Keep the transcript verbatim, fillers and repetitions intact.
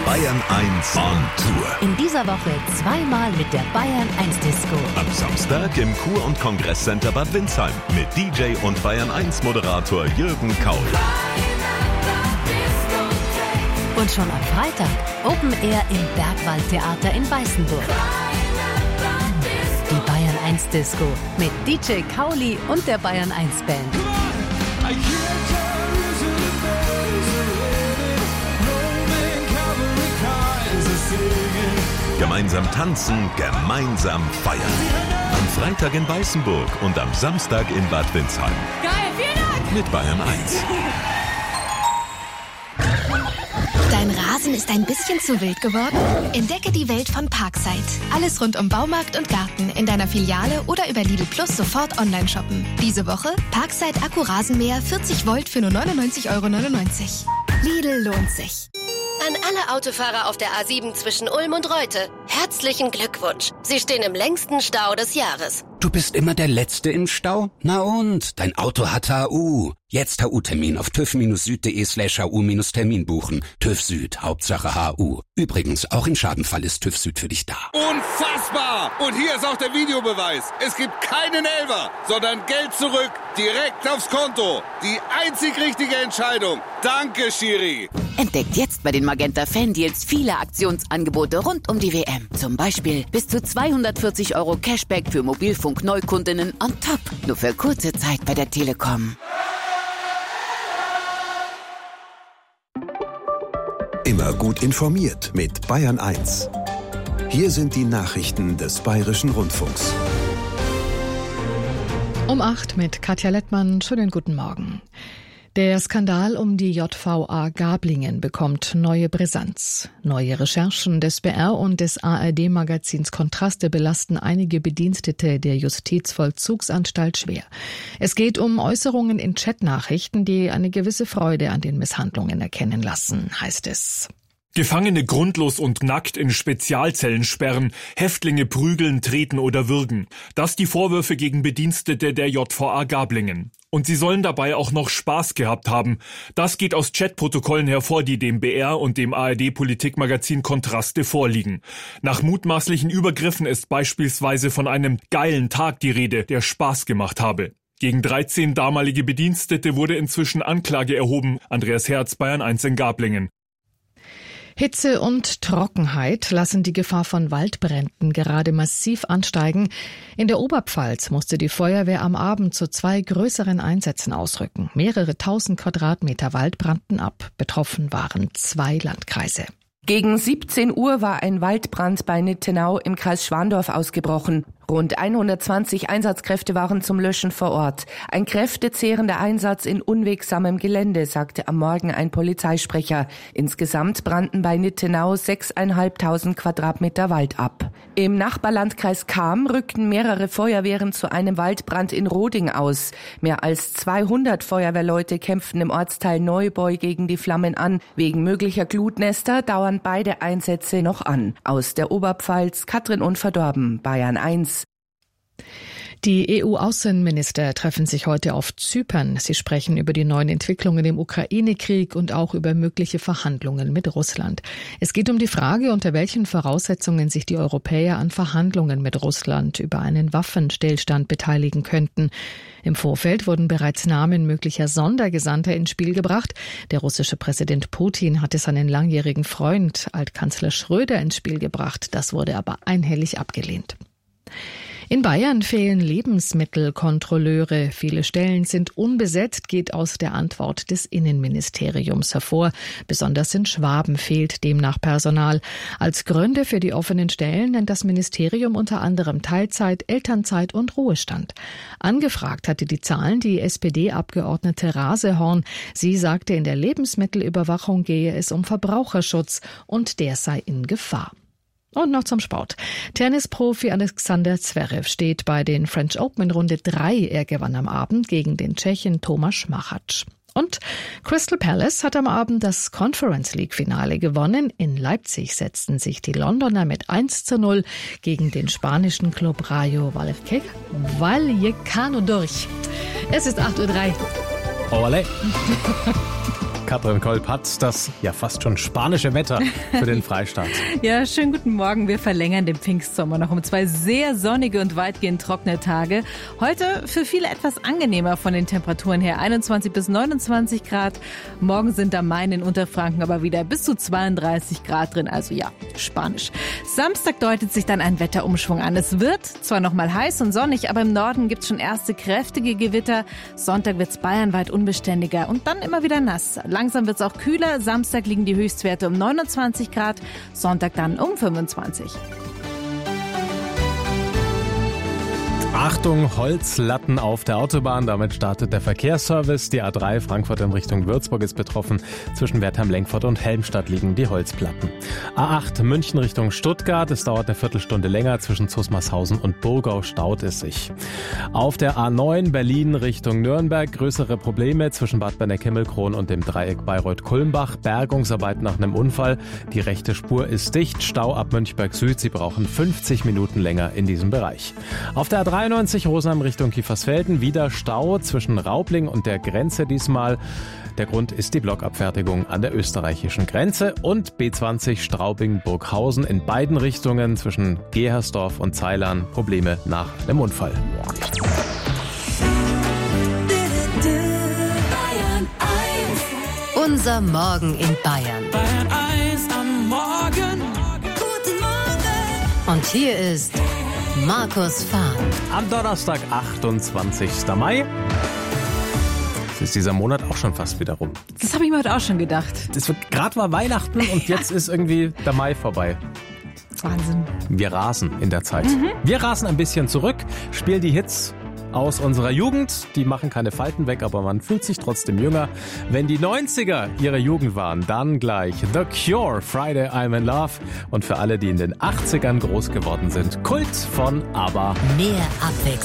Bayern eins on Tour. In dieser Woche zweimal mit der Bayern eins Disco. Am Samstag im Kur- und Kongresscenter Bad Windsheim mit D J und Bayern eins Moderator Jürgen Kaul. Und schon am Freitag Open Air im Bergwaldtheater in Weißenburg. Die Bayern eins Disco mit D J Kauli und der Bayern eins Band. Gemeinsam tanzen, gemeinsam feiern. Am Freitag in Weißenburg und am Samstag in Bad Windsheim. Geil, vielen Dank! Mit Bayern eins. Dein Rasen ist ein bisschen zu wild geworden? Entdecke die Welt von Parkside. Alles rund um Baumarkt und Garten in deiner Filiale oder über Lidl Plus sofort online shoppen. Diese Woche Parkside Akku-Rasenmäher vierzig Volt für nur neunundneunzig Euro neunundneunzig. Lidl lohnt sich. An alle Autofahrer auf der A sieben zwischen Ulm und Reute. Herzlichen Glückwunsch. Sie stehen im längsten Stau des Jahres. Du bist immer der Letzte im Stau? Na und? Dein Auto hat H U. Jetzt H U-Termin auf tüv-süd.de slash hu-termin buchen. TÜV Süd, Hauptsache H U. Übrigens, auch im Schadenfall ist TÜV Süd für dich da. Unfassbar! Und hier ist auch der Videobeweis. Es gibt keinen Elfer, sondern Geld zurück, direkt aufs Konto. Die einzig richtige Entscheidung. Danke, Schiri. Entdeckt jetzt bei den Magenta Fan-Deals viele Aktionsangebote rund um die W M. Zum Beispiel bis zu zweihundertvierzig Euro Cashback für Mobilfunk-Neukundinnen on top. Nur für kurze Zeit bei der Telekom. Immer gut informiert mit Bayern eins. Hier sind die Nachrichten des Bayerischen Rundfunks. Um acht mit Katja Lettmann. Schönen guten Morgen. Der Skandal um die J V A Gablingen bekommt neue Brisanz. Neue Recherchen des B R und des A R D-Magazins Kontraste belasten einige Bedienstete der Justizvollzugsanstalt schwer. Es geht um Äußerungen in Chatnachrichten, die eine gewisse Freude an den Misshandlungen erkennen lassen, heißt es. Gefangene grundlos und nackt in Spezialzellen sperren, Häftlinge prügeln, treten oder würgen. Das die Vorwürfe gegen Bedienstete der J V A Gablingen. Und sie sollen dabei auch noch Spaß gehabt haben. Das geht aus Chatprotokollen hervor, die dem B R und dem A R D-Politikmagazin Kontraste vorliegen. Nach mutmaßlichen Übergriffen ist beispielsweise von einem geilen Tag die Rede, der Spaß gemacht habe. Gegen dreizehn damalige Bedienstete wurde inzwischen Anklage erhoben. Andreas Herz, Bayern eins in Gablingen. Hitze und Trockenheit lassen die Gefahr von Waldbränden gerade massiv ansteigen. In der Oberpfalz musste die Feuerwehr am Abend zu zwei größeren Einsätzen ausrücken. Mehrere tausend Quadratmeter Wald brannten ab. Betroffen waren zwei Landkreise. Gegen siebzehn Uhr war ein Waldbrand bei Nittenau im Kreis Schwandorf ausgebrochen. Rund hundertzwanzig Einsatzkräfte waren zum Löschen vor Ort. Ein kräftezehrender Einsatz in unwegsamem Gelände, sagte am Morgen ein Polizeisprecher. Insgesamt brannten bei Nittenau sechstausendfünfhundert Quadratmeter Wald ab. Im Nachbarlandkreis Cham rückten mehrere Feuerwehren zu einem Waldbrand in Roding aus. Mehr als zweihundert Feuerwehrleute kämpften im Ortsteil Neubeu gegen die Flammen an. Wegen möglicher Glutnester dauern beide Einsätze noch an. Aus der Oberpfalz, Katrin Unverdorben, Bayern eins. Die E U-Außenminister treffen sich heute auf Zypern. Sie sprechen über die neuen Entwicklungen im Ukraine-Krieg und auch über mögliche Verhandlungen mit Russland. Es geht um die Frage, unter welchen Voraussetzungen sich die Europäer an Verhandlungen mit Russland über einen Waffenstillstand beteiligen könnten. Im Vorfeld wurden bereits Namen möglicher Sondergesandter ins Spiel gebracht. Der russische Präsident Putin hatte seinen langjährigen Freund, Altkanzler Schröder, ins Spiel gebracht. Das wurde aber einhellig abgelehnt. In Bayern fehlen Lebensmittelkontrolleure. Viele Stellen sind unbesetzt, geht aus der Antwort des Innenministeriums hervor. Besonders in Schwaben fehlt demnach Personal. Als Gründe für die offenen Stellen nennt das Ministerium unter anderem Teilzeit, Elternzeit und Ruhestand. Angefragt hatte die Zahlen die S P D-Abgeordnete Rasehorn. Sie sagte, in der Lebensmittelüberwachung gehe es um Verbraucherschutz und der sei in Gefahr. Und noch zum Sport. Tennisprofi Alexander Zverev steht bei den French Open in Runde drei. Er gewann am Abend gegen den Tschechen Tomáš Machač. Und Crystal Palace hat am Abend das Conference League Finale gewonnen. In Leipzig setzten sich die Londoner mit eins zu null gegen den spanischen Club Rayo Vallecano durch. Es ist acht Uhr drei. Olé. Katrin Kolb hat das ja fast schon spanische Wetter für den Freistaat. Ja, schönen guten Morgen. Wir verlängern den Pfingstsommer noch um zwei sehr sonnige und weitgehend trockene Tage. Heute für viele etwas angenehmer von den Temperaturen her. einundzwanzig bis neunundzwanzig Grad. Morgen sind am Main in Unterfranken aber wieder bis zu zweiunddreißig Grad drin. Also ja, spanisch. Samstag deutet sich dann ein Wetterumschwung an. Es wird zwar noch mal heiß und sonnig, aber im Norden gibt es schon erste kräftige Gewitter. Sonntag wird es bayernweit unbeständiger und dann immer wieder nass. Langsam wird es auch kühler. Samstag liegen die Höchstwerte um neunundzwanzig Grad, Sonntag dann um fünfundzwanzig. Achtung, Holzlatten auf der Autobahn. Damit startet der Verkehrsservice. Die A drei Frankfurt in Richtung Würzburg ist betroffen. Zwischen Wertheim-Lenkfurt und Helmstadt liegen die Holzplatten. A acht München Richtung Stuttgart. Es dauert eine Viertelstunde länger. Zwischen Zusmarshausen und Burgau staut es sich. Auf der A neun Berlin Richtung Nürnberg größere Probleme zwischen Bad Benneck-Himmelkron und dem Dreieck Bayreuth-Kulmbach. Bergungsarbeit nach einem Unfall. Die rechte Spur ist dicht. Stau ab Mönchberg Süd. Sie brauchen fünfzig Minuten länger in diesem Bereich. Auf der A dreiundneunzig Rosenheim Richtung Kiefersfelden wieder Stau zwischen Raubling und der Grenze diesmal. Der Grund ist die Blockabfertigung an der österreichischen Grenze. Und B zwanzig Straubing-Burghausen in beiden Richtungen zwischen Gehersdorf und Zeilern Probleme nach einem Unfall. Unser Morgen in Bayern. Bayern eins am Morgen. Guten Morgen. Und hier ist Markus Fahn. Am Donnerstag, achtundzwanzigsten Mai. Es ist dieser Monat auch schon fast wieder rum. Das habe ich mir heute auch schon gedacht. Gerade war Weihnachten und jetzt ist irgendwie der Mai vorbei. Wahnsinn. Wir rasen in der Zeit. Mhm. Wir rasen ein bisschen zurück, spielen die Hits aus unserer Jugend. Die machen keine Falten weg, aber man fühlt sich trotzdem jünger. Wenn die neunziger ihre Jugend waren, dann gleich The Cure, Friday I'm in Love. Und für alle, die in den achtzigern groß geworden sind, Kult von ABBA. Mehr Abwechslung.